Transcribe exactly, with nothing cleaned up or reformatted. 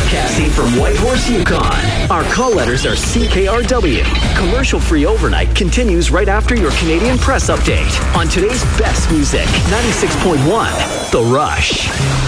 Broadcasting from Whitehorse, Yukon. Our call letters are C K R W. Commercial-free overnight continues right after your Canadian Press Update on today's best music. ninety-six point one, The Rush.